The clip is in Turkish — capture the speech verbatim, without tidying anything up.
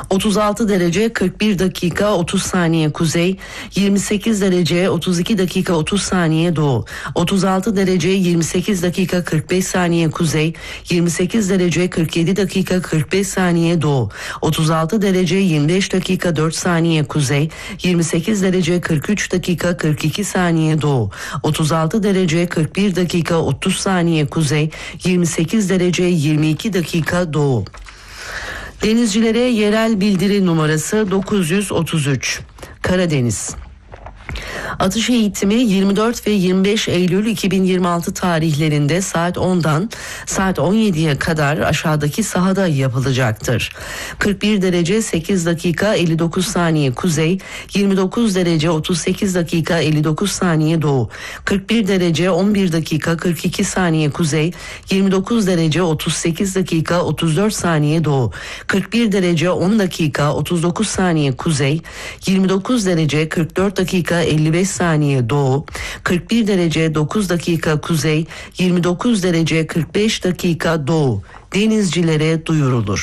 otuz altı derece kırk bir dakika otuz saniye kuzey, yirmi sekiz derece otuz iki dakika otuz saniye doğu, otuz altı derece yirmi sekiz dakika kırk beş saniye kuzey, yirmi sekiz derece kırk yedi dakika kırk beş saniye doğu, otuz altı derece yirmi beş dakika dört saniye kuzey, yirmi sekiz derece kırk üç dakika kırk iki saniye doğu, otuz altı derece kırk bir dakika otuz saniye kuzey, yirmi sekiz derece yirmi iki dakika doğu. Denizcilere yerel bildiri numarası dokuz yüz otuz üç. Karadeniz. Atış eğitimi yirmi dört ve yirmi beş Eylül iki bin yirmi altı tarihlerinde saat ondan saat on yediye kadar aşağıdaki sahada yapılacaktır. kırk bir derece sekiz dakika elli dokuz saniye kuzey, yirmi dokuz derece otuz sekiz dakika elli dokuz saniye doğu, kırk bir derece on bir dakika kırk iki saniye kuzey, yirmi dokuz derece otuz sekiz dakika otuz dört saniye doğu, kırk bir derece on dakika otuz dokuz saniye kuzey, yirmi dokuz derece kırk dört dakika elli beş saniye doğu, kırk bir derece dokuz dakika kuzey, yirmi dokuz derece kırk beş dakika doğu. Denizcilere duyurulur.